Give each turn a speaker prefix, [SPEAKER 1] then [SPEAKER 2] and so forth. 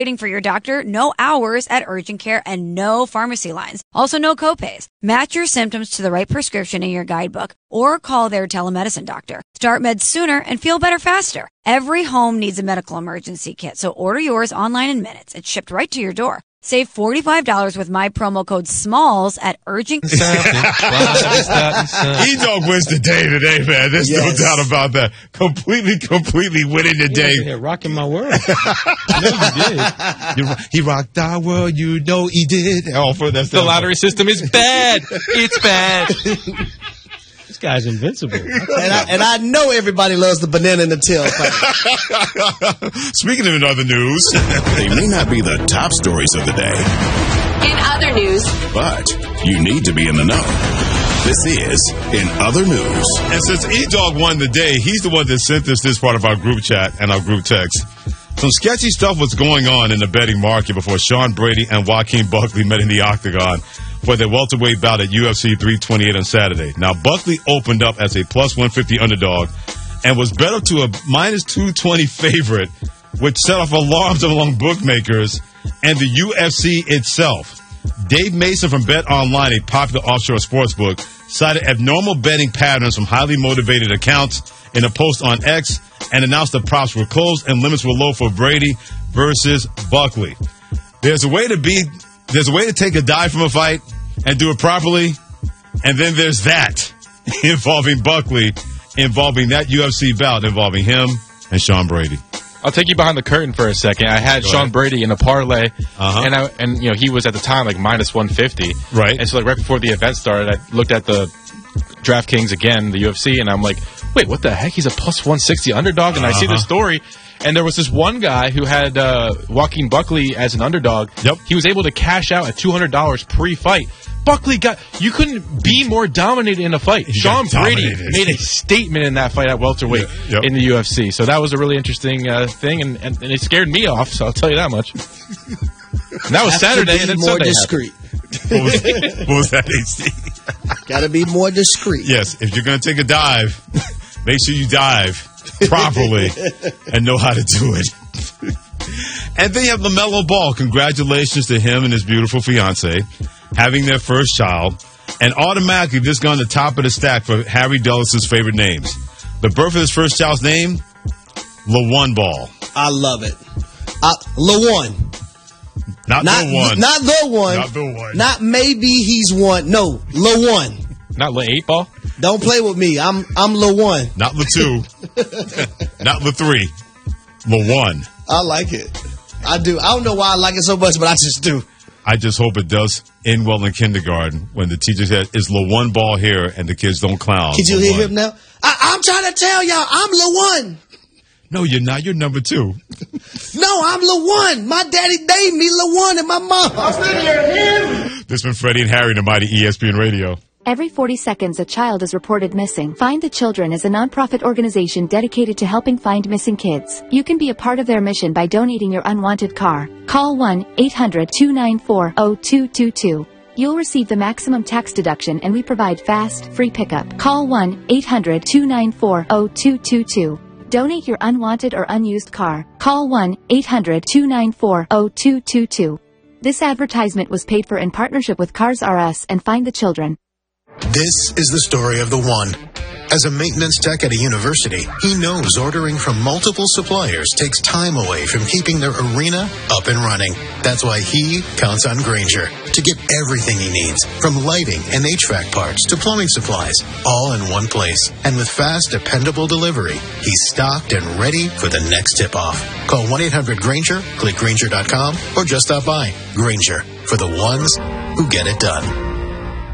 [SPEAKER 1] Waiting for your doctor, no hours at urgent care, and no pharmacy lines. Also, no copays. Match your symptoms to the right prescription in your guidebook or call their telemedicine doctor. Start meds sooner and feel better faster. Every home needs a medical emergency kit, so order yours online in minutes. It's shipped right to your door. Save $45 with my promo code SMALLS at urgent.
[SPEAKER 2] E-Dog wins the day today, man. There's no doubt about that. Completely winning the day.
[SPEAKER 3] Yeah, rocking my world. You know
[SPEAKER 2] he rocked our world. You know he did.
[SPEAKER 4] The lottery system is bad. It's bad.
[SPEAKER 3] This guy's invincible.
[SPEAKER 5] And I know everybody loves the banana in the tailpipe.
[SPEAKER 2] Speaking of other news,
[SPEAKER 6] they may not be the top stories of the day.
[SPEAKER 7] In other news,
[SPEAKER 6] but you need to be in the know. This is In Other News.
[SPEAKER 2] And since E-Dog won the day, he's the one that sent us this part of our group chat and our group text. Some sketchy stuff was going on in the betting market before Sean Brady and Joaquin Buckley met in the octagon for their welterweight bout at UFC 328 on Saturday. Now, Buckley opened up as a plus 150 underdog and was bet up to a minus 220 favorite, which set off alarms among bookmakers and the UFC itself. Dave Mason from Bet Online, a popular offshore sports book, cited abnormal betting patterns from highly motivated accounts in a post on X and announced the props were closed and limits were low for Brady versus Buckley. There's a way to take a dive from a fight and do it properly, and then there's that involving Buckley, involving that UFC bout involving him and Sean Brady.
[SPEAKER 4] I'll take you behind the curtain for a second. I had Sean Brady in a parlay, and he was at the time like minus 150.
[SPEAKER 2] Right.
[SPEAKER 4] And so right before the event started, I looked at the DraftKings again, the UFC, and I'm like, wait, what the heck? He's a plus 160 underdog, and I see the story. And there was this one guy who had Joaquin Buckley as an underdog.
[SPEAKER 2] Yep.
[SPEAKER 4] He was able to cash out at $200 pre-fight. Buckley you couldn't be more dominated in a fight. Sean Brady made a statement in that fight at welterweight in the UFC. So that was a really interesting thing, and it scared me off, so I'll tell you that much. And that was Saturday, and then
[SPEAKER 5] more
[SPEAKER 4] Sunday
[SPEAKER 5] discreet.
[SPEAKER 2] What was that, HD?
[SPEAKER 5] Gotta be more discreet.
[SPEAKER 2] Yes, if you're going to take a dive, make sure you dive properly and know how to do it. And then you have LaMelo Ball. Congratulations to him and his beautiful fiance having their first child. And automatically, this gone to the top of the stack for Harry Dulles' favorite names. The birth of his first child's name, LaJuan Ball.
[SPEAKER 5] I love it. LaJuan.
[SPEAKER 2] Not the one.
[SPEAKER 5] Not the one.
[SPEAKER 2] Not the one.
[SPEAKER 5] Not maybe he's one. No, LaJuan.
[SPEAKER 4] Not La8 Ball?
[SPEAKER 5] Don't play with me. I'm LaJuan.
[SPEAKER 2] Not La2. Not La3. LaJuan.
[SPEAKER 5] I like it. I do. I don't know why I like it so much, but I just do.
[SPEAKER 2] I just hope it does end well in kindergarten when the teacher says, is LaJuan Ball here, and the kids don't clown.
[SPEAKER 5] Can you hear him now? I'm trying to tell y'all, I'm LaJuan.
[SPEAKER 2] No, you're not. You're number 2.
[SPEAKER 5] No, I'm LaJuan. My daddy named me LaJuan and my mom. I'm sitting here him.
[SPEAKER 2] This has been Freddie and Harry, the mighty ESPN Radio.
[SPEAKER 8] Every 40 seconds, a child is reported missing. Find the Children is a nonprofit organization dedicated to helping find missing kids. You can be a part of their mission by donating your unwanted car. Call 1-800-294-0222. You'll receive the maximum tax deduction, and we provide fast, free pickup. Call 1-800-294-0222. Donate your unwanted or unused car. Call 1-800-294-0222. This advertisement was paid for in partnership with Cars R Us and Find the Children.
[SPEAKER 9] This is the story of the one. As a maintenance tech at a university, he knows ordering from multiple suppliers takes time away from keeping their arena up and running. That's why he counts on Grainger to get everything he needs, from lighting and HVAC parts to plumbing supplies, all in one place. And with fast, dependable delivery, he's stocked and ready for the next tip-off. Call 1-800-GRAINGER, click Grainger.com, or just stop by. Grainger, for the ones who get it done.